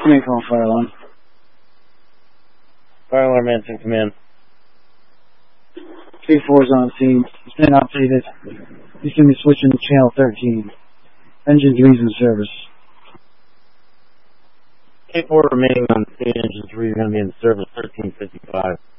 Main call, fire alarm. Fire alarm answering command. K4's on scene. It's been updated. He's going to be switching to channel 13. Engine 3's in service. K4 remaining on scene. Engine 3 is going to be in service 1355.